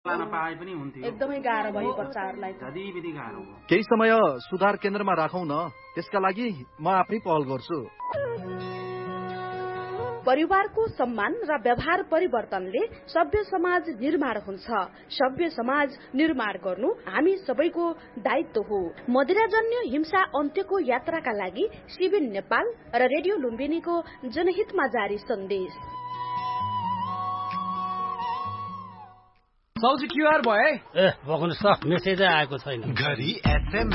लान पाए पनि हुन्थ्यो। एकदमै गाह्रो भयो बच्चाहरूलाई। जतिविधि गाह्रो हो। केही समय सुधार केन्द्रमा राखौँ न, त्यसका लागि म आफै पहल गर्छु। परिवारको सम्मान र व्यवहार परिवर्तनले सभ्य समाज निर्माण हुन्छ। सभ्य समाज निर्माण गर्नु हामी सबैको दायित्व हो। मदिराजन्य हिंसा अन्त्यको यात्राका लागि सिबिन नेपाल र रेडियो लुम्बिनीको जनहितमा जारी सन्देश। साउजी क्युआर भयो है? बग्नुस् त, मेसेजै आएको छैन। घरी एसएमएस